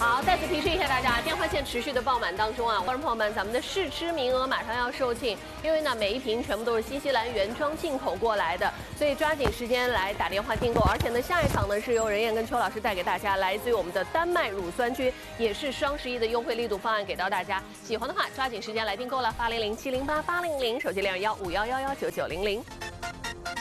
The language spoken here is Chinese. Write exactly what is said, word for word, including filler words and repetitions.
好，再次提示一下大家，电话线持续的爆满当中啊，观众朋友们，咱们的试吃名额马上要售罄，因为呢每一瓶全部都是新西兰原装进口过来的，所以抓紧时间来打电话订购。而且呢，下一场呢是由任燕跟邱老师带给大家，来自于我们的丹麦乳酸菌，也是双十一的优惠力度方案给到大家。喜欢的话，抓紧时间来订购了，八零零七零八八零零，手机零二幺五幺幺幺九九零零。